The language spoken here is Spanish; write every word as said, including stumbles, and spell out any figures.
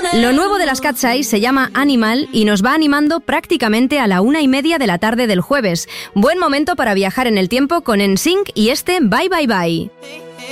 Lo nuevo de las Cat's Eyes se llama Animal y nos va animando prácticamente a la una y media de la tarde del jueves. Buen momento para viajar en el tiempo con N Sync y este Bye Bye Bye.